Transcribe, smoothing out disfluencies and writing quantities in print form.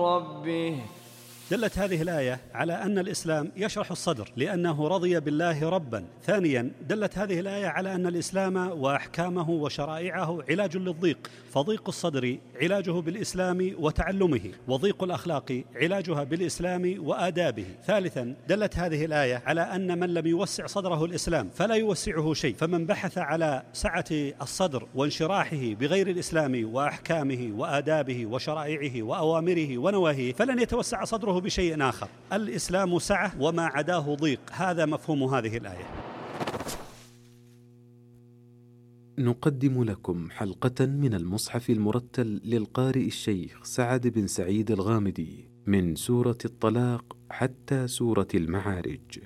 ربه. دلت هذه الآية على أن الإسلام يشرح الصدر لأنه رضي بالله ربا. ثانيا، دلت هذه الآية على أن الإسلام وأحكامه وشرائعه علاج للضيق، فضيق الصدر علاجه بالإسلام وتعلمه، وضيق الأخلاق علاجها بالإسلام وآدابه. ثالثا، دلت هذه الآية على أن من لم يوسع صدره الإسلام فلا يوسعه شيء، فمن بحث على سعة الصدر وانشراحه بغير الإسلام وأحكامه وآدابه وشرائعه وأوامره ونواهيه فلن يتوسع صدره بشيء آخر. الإسلام سعة وما عداه ضيق، هذا مفهوم هذه الآية. نقدم لكم حلقة من المصحف المرتل للقارئ الشيخ سعد بن سعيد الغامدي من سورة الطلاق حتى سورة المعارج.